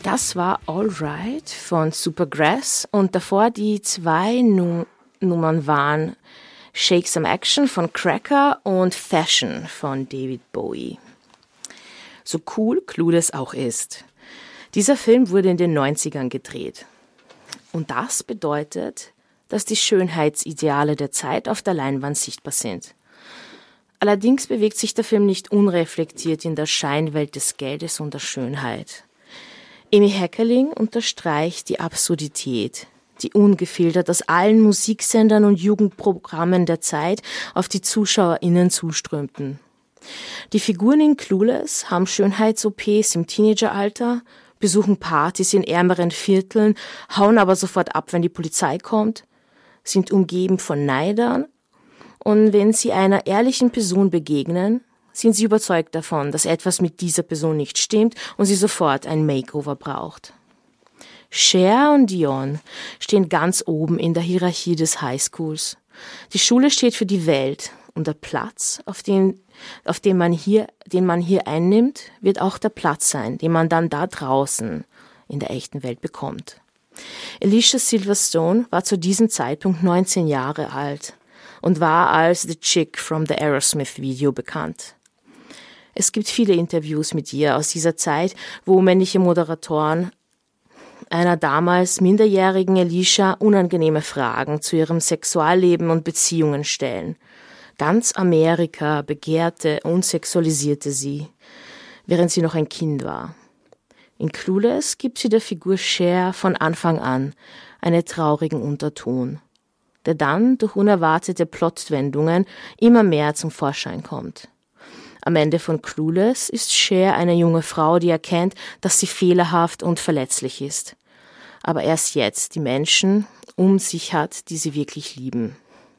Das war Alright von Supergrass und davor die zwei Nummern waren Shake Some Action von Cracker und Fashion von David Bowie. So cool Clueless auch ist. Dieser Film wurde in den 90ern gedreht. Und das bedeutet, dass die Schönheitsideale der Zeit auf der Leinwand sichtbar sind. Allerdings bewegt sich der Film nicht unreflektiert in der Scheinwelt des Geldes und der Schönheit. Amy Heckerling unterstreicht die Absurdität, die ungefiltert aus allen Musiksendern und Jugendprogrammen der Zeit auf die ZuschauerInnen zuströmten. Die Figuren in Clueless haben Schönheits-OPs im Teenageralter, besuchen Partys in ärmeren Vierteln, hauen aber sofort ab, wenn die Polizei kommt, sind umgeben von Neidern und wenn sie einer ehrlichen Person begegnen, sind sie überzeugt davon, dass etwas mit dieser Person nicht stimmt und sie sofort ein Makeover braucht. Cher und Dion stehen ganz oben in der Hierarchie des Highschools. Die Schule steht für die Welt und der Platz, den man hier einnimmt, wird auch der Platz sein, den man dann da draußen in der echten Welt bekommt. Alicia Silverstone war zu diesem Zeitpunkt 19 Jahre alt und war als The Chick from the Aerosmith Video bekannt. Es gibt viele Interviews mit ihr aus dieser Zeit, wo männliche Moderatoren einer damals minderjährigen Alicia unangenehme Fragen zu ihrem Sexualleben und Beziehungen stellen. Ganz Amerika begehrte und sexualisierte sie, während sie noch ein Kind war. In Clueless gibt sie der Figur Cher von Anfang an einen traurigen Unterton, der dann durch unerwartete Plotwendungen immer mehr zum Vorschein kommt. Am Ende von Clueless ist Cher eine junge Frau, die erkennt, dass sie fehlerhaft und verletzlich ist. Aber erst jetzt die Menschen um sich hat, die sie wirklich lieben.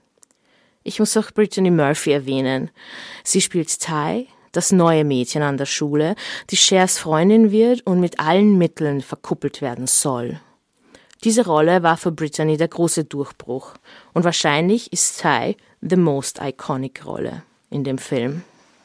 Ich muss auch Brittany Murphy erwähnen. Sie spielt Ty, das neue Mädchen an der Schule, die Chers Freundin wird und mit allen Mitteln verkuppelt werden soll. Diese Rolle war für Brittany der große Durchbruch und wahrscheinlich ist Ty the most iconic Rolle in dem Film.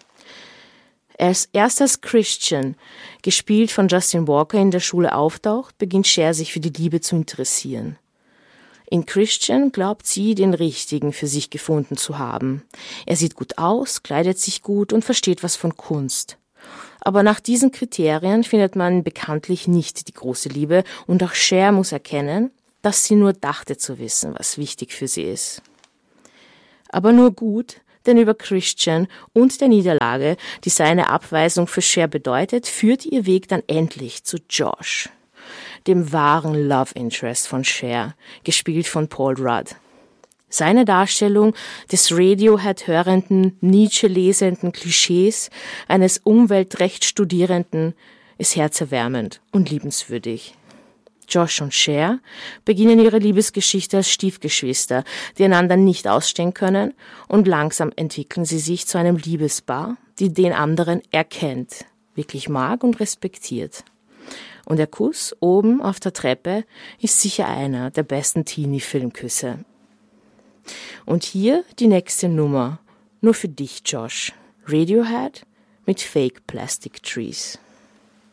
Erst als Christian, gespielt von Justin Walker, in der Schule auftaucht, beginnt Cher sich für die Liebe zu interessieren. In Christian glaubt sie, den Richtigen für sich gefunden zu haben. Er sieht gut aus, kleidet sich gut und versteht was von Kunst. Aber nach diesen Kriterien findet man bekanntlich nicht die große Liebe und auch Cher muss erkennen, dass sie nur dachte zu wissen, was wichtig für sie ist. Aber nur gut, denn über Christian und der Niederlage, die seine Abweisung für Cher bedeutet, führt ihr Weg dann endlich zu Josh, dem wahren Love Interest von Cher, gespielt von Paul Rudd. Seine Darstellung des Radiohead-hörenden, Nietzsche-lesenden Klischees eines Umweltrechtsstudierenden ist herzerwärmend und liebenswürdig. Josh und Cher beginnen ihre Liebesgeschichte als Stiefgeschwister, die einander nicht ausstehen können, und langsam entwickeln sie sich zu einem Liebespaar, die den anderen erkennt, wirklich mag und respektiert. Und der Kuss oben auf der Treppe ist sicher einer der besten Teenie-Filmküsse. Und hier die nächste Nummer, nur für dich, Josh. Radiohead mit Fake Plastic Trees.